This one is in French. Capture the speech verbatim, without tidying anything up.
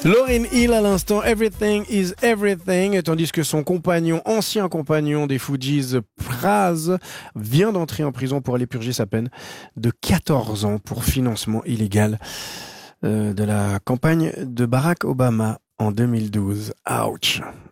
Lauryn Hill à l'instant, Everything is Everything, tandis que son compagnon, ancien compagnon des Fugees, Pras, vient d'entrer en prison pour aller purger sa peine de quatorze ans pour financement illégal euh, de la campagne de Barack Obama en deux mille douze. Ouch.